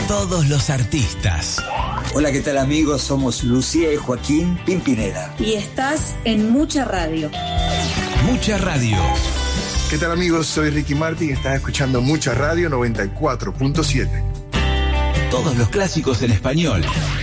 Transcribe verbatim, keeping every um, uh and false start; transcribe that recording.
Todos los artistas. Hola, ¿qué tal amigos? Somos Lucía y Joaquín Pimpinela. Y estás en Mucha Radio. Mucha Radio. ¿Qué tal amigos? Soy Ricky Martin y estás escuchando Mucha Radio noventa y cuatro punto siete. Todos los clásicos en español